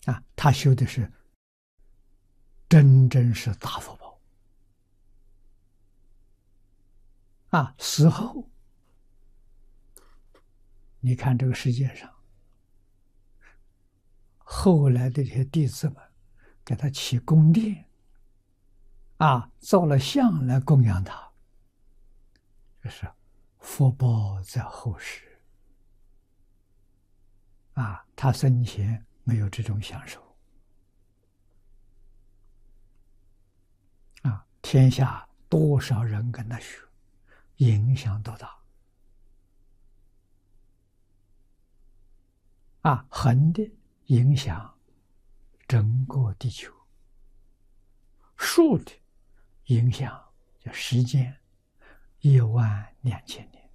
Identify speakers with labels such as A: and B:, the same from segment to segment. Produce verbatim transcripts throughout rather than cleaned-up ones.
A: 啊，他修的是真正是大福报啊！死后，你看这个世界上，后来的这些弟子们，给他起宫殿，啊，造了像来供养他，这是福报在后世啊！他生前没有这种享受啊！天下多少人跟他学，影响多大啊！横的影响整个地球，竖的影响叫时间一万两千年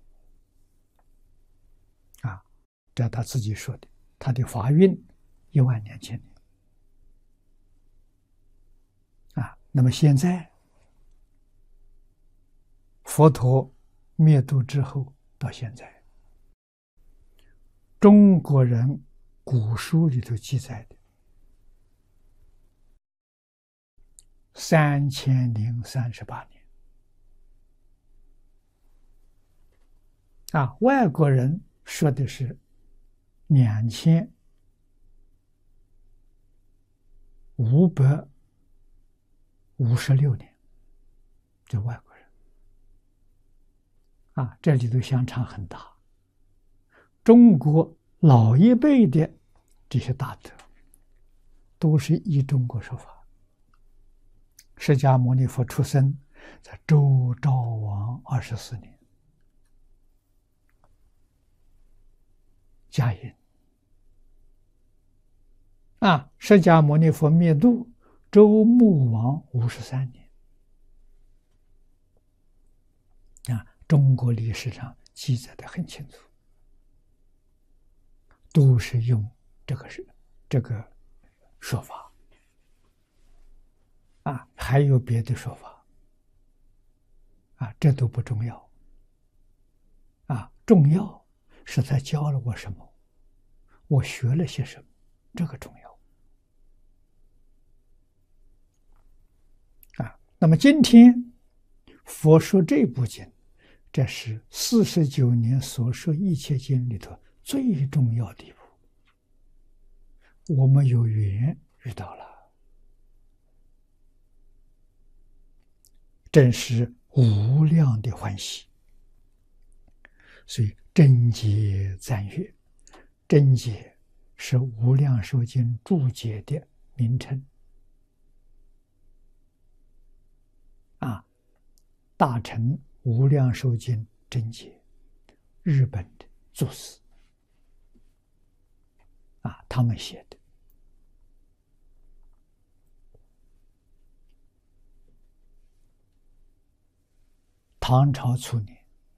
A: 啊！这他自己说的，他的法运一万两千年啊！那么现在佛陀灭度之后到现在，中国人古书里头记载的三千零三十八年啊，外国人说的是两千五百五十六年，这外国人啊，这里头相差很大。中国老一辈的这些大德，都是依中国说法。释迦牟尼佛出生在周昭王二十四年，甲寅啊，释迦牟尼佛灭度周穆王五十三年啊，中国历史上记载的很清楚，都是用这个是这个说法啊，还有别的说法啊，这都不重要啊，重要是他教了我什么，我学了些什么，这个重要啊。那么今天佛说这部经，这是四十九年所说一切经里头最重要的一部，我们有缘遇到了，真是无量的欢喜。所以真解赞阅，真解是无量寿经注解的名称啊，大乘无量寿经真解，日本的注释啊，他们写的。唐朝初年，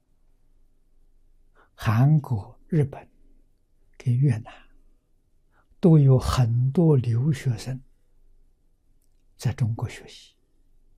A: 韩国、日本跟越南都有很多留学生在中国学习